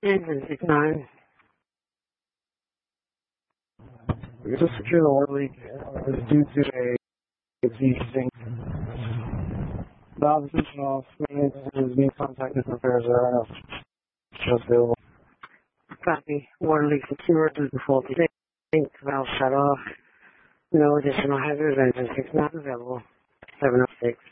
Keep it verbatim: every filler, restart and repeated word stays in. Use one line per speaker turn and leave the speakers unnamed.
Engine six nine.
We just secure the water leak. It was due to a existing valve system off. Maintenance is being contacted. Repairs are enough. Just available.
Copy. Water leak secured due to faulty tank. Valve shut off. No additional hazards. Engine six nine available. seven oh six.